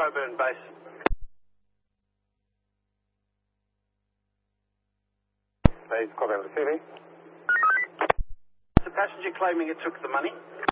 Coburn base. Base Coburn receiving. The passenger claiming it took the money.